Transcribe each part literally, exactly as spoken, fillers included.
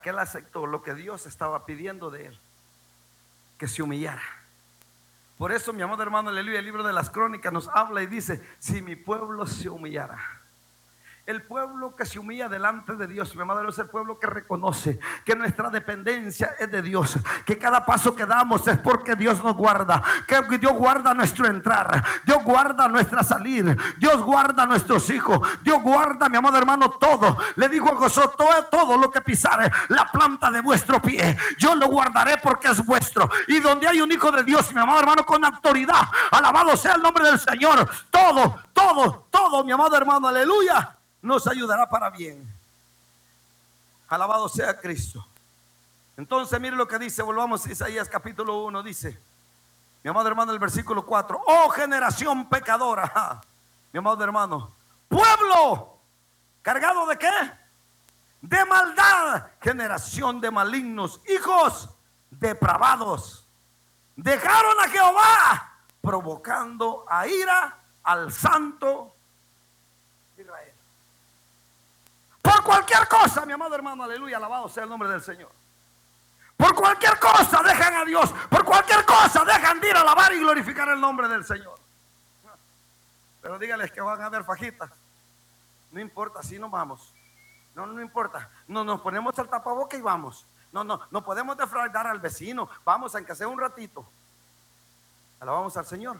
que él aceptó lo que Dios estaba pidiendo de él, que se humillara. Por eso, mi amado hermano, aleluya, el libro de las Crónicas nos habla y dice: si mi pueblo se humillara. El pueblo que se humilla delante de Dios, mi amado, es el pueblo que reconoce que nuestra dependencia es de Dios, que cada paso que damos es porque Dios nos guarda, que Dios guarda nuestro entrar, Dios guarda nuestra salir, Dios guarda nuestros hijos, Dios guarda, mi amado hermano, todo. Le dijo a Josué: todo, todo lo que pisare la planta de vuestro pie, yo lo guardaré porque es vuestro. Y donde hay un hijo de Dios, mi amado hermano, con autoridad, alabado sea el nombre del Señor, todo, todo, todo, mi amado hermano, aleluya, nos ayudará para bien. Alabado sea Cristo. Entonces mire lo que dice, volvamos a Isaías capítulo uno, dice, mi amado hermano, el versículo cuatro: oh generación pecadora, mi amado hermano, pueblo cargado de qué? De maldad, generación de malignos, hijos depravados, dejaron a Jehová, provocando a ira al santo de Israel. Por cualquier cosa, mi amado hermano, aleluya, alabado sea el nombre del Señor. Por cualquier cosa dejan a Dios, por cualquier cosa dejan de ir a alabar y glorificar el nombre del Señor. Pero dígales que van a haber fajitas. No importa, si no vamos. No, no importa. No nos ponemos el tapaboca y vamos. No, no, no podemos defraudar al vecino. Vamos, aunque sea un ratito. Alabamos al Señor.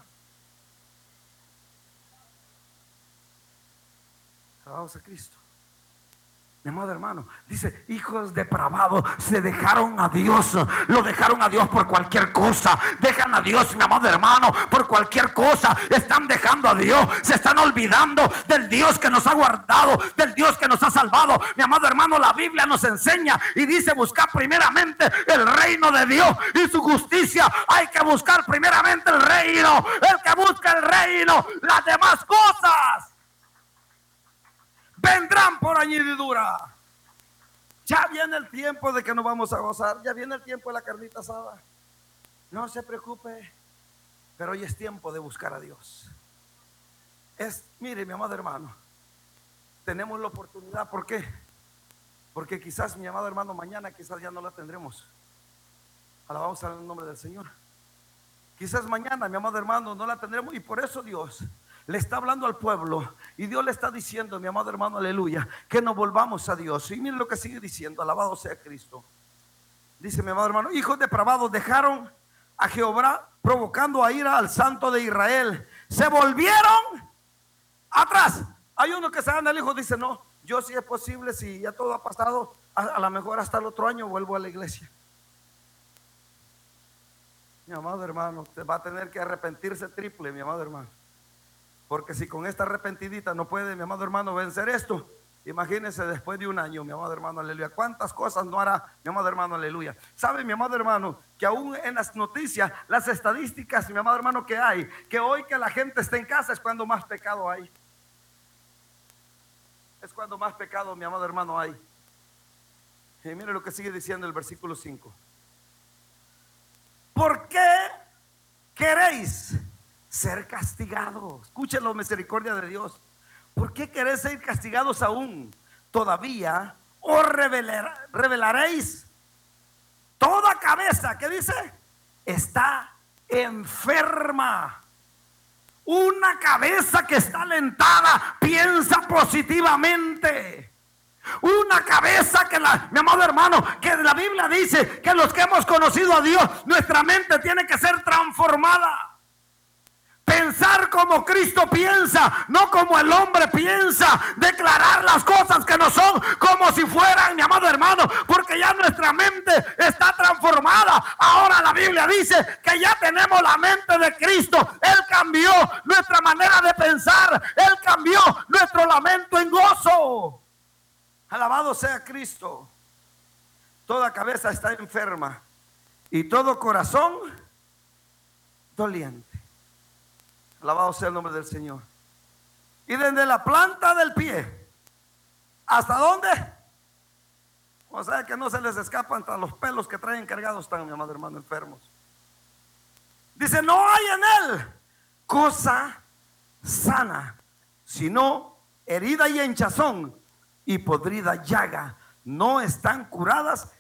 Alabamos a Cristo. Mi amado hermano, dice: hijos depravados, se dejaron a Dios, lo dejaron a Dios por cualquier cosa, dejan a Dios, mi amado hermano, por cualquier cosa, están dejando a Dios, se están olvidando del Dios que nos ha guardado, del Dios que nos ha salvado. Mi amado hermano, la Biblia nos enseña y dice: buscar primeramente el reino de Dios y su justicia. Hay que buscar primeramente el reino. El que busca el reino, las demás cosas vendrán por añadidura. Ya viene el tiempo de que nos vamos a gozar. Ya viene el tiempo de la carnita asada. No se preocupe. Pero hoy es tiempo de buscar a Dios. Es, mire, mi amado hermano, tenemos la oportunidad. ¿Por qué? Porque quizás, mi amado hermano, mañana quizás ya no la tendremos. Alabamos al nombre del Señor. Quizás mañana, mi amado hermano, no la tendremos. Y por eso Dios le está hablando al pueblo, y Dios le está diciendo, mi amado hermano, aleluya, que nos volvamos a Dios. Y miren lo que sigue diciendo, alabado sea Cristo. Dice, mi amado hermano: hijos depravados, dejaron a Jehová, provocando a ira al santo de Israel. Se volvieron atrás. Hay uno que se anda, el hijo dice: no, yo, si es posible, si ya todo ha pasado, a, a lo mejor hasta el otro año vuelvo a la iglesia. Mi amado hermano, usted va a tener que arrepentirse triple, mi amado hermano. Porque si con esta arrepentidita no puede, mi amado hermano, vencer esto, imagínese después de un año, mi amado hermano, aleluya, cuántas cosas no hará, mi amado hermano, aleluya. ¿Sabe, mi amado hermano, que aún en las noticias, las estadísticas, mi amado hermano, que hay, que hoy que la gente está en casa es cuando más pecado hay? Es cuando más pecado, mi amado hermano, hay. Y mire lo que sigue diciendo el versículo cinco: ¿por qué queréis ser castigados? Escúchenlo, misericordia de Dios. ¿Por qué queréis ser castigados aún? Todavía os revelar, revelaréis. Toda cabeza, ¿qué dice? Está enferma. Una cabeza que está alentada piensa positivamente. Una cabeza que, la, mi amado hermano, que la Biblia dice que los que hemos conocido a Dios, nuestra mente tiene que ser transformada. Pensar como Cristo piensa, no como el hombre piensa. Declarar las cosas que no son como si fueran, mi amado hermano, porque ya nuestra mente está transformada. Ahora la Biblia dice que ya tenemos la mente de Cristo. Él cambió nuestra manera de pensar. Él cambió nuestro lamento en gozo. Alabado sea Cristo. Toda cabeza está enferma y todo corazón doliente. Alabado sea el nombre del Señor. Y desde la planta del pie, ¿hasta dónde? O sea que no se les escapan hasta los pelos que traen cargados, están, mi amado hermano, enfermos. Dice: no hay en él cosa sana, sino herida y hinchazón y podrida llaga. no están curadas